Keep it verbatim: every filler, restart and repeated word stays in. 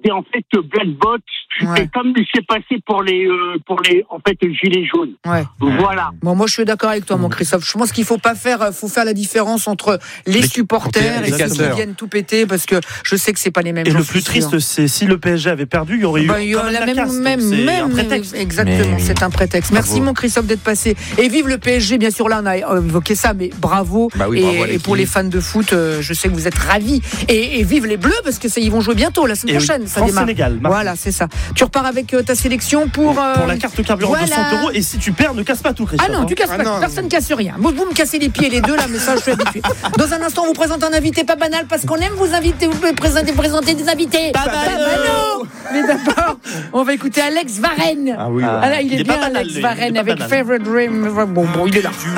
c'est en fait Black Bot. Ouais. Et comme il s'est passé pour les, euh, pour les, en fait, gilets jaunes. Ouais. Voilà. Bon, moi, je suis d'accord avec toi, mon Christophe. Je pense qu'il faut pas faire, faut faire la différence entre les, les supporters les et ceux qui viennent tout péter, parce que je sais que c'est pas les mêmes. Et gens, le plus triste, c'est si le P S G avait perdu, il y aurait bah, eu il y aurait la la même, casse, même, c'est même, un prétexte. Exactement, mais, c'est un prétexte. bravo. Merci, mon Christophe, d'être passé. Et vive le P S G, bien sûr. Là, on a évoqué ça, mais bravo. Bah oui, et, bravo à et pour les fans de foot, euh, je sais que vous êtes ravis. Et, et vive les Bleus, parce que ça, ils vont jouer bientôt la semaine Et prochaine. oui, Ça démarre. France-Sénégal, mardi. Voilà, c'est ça. Tu repars avec euh, ta sélection pour euh, pour la carte carburant voilà. de cent euros. Et si tu perds, ne casse pas tout, Christophe. Ah non, tu casses Ah pas, non. personne casse rien. Vous, vous me cassez les pieds les deux là, mais ça je suis habitué. Dans un instant, on vous présente un invité pas banal parce qu'on aime vous inviter, vous pouvez présenter, présenter des invités. Pas banal. Mais d'abord, on va écouter Alex Varenne. Ah oui, Ah là, il, Il est, est bien pas banal, Alex lui. Varenne Il est pas avec banal. Favorite Dream. Bon, bon, il est là.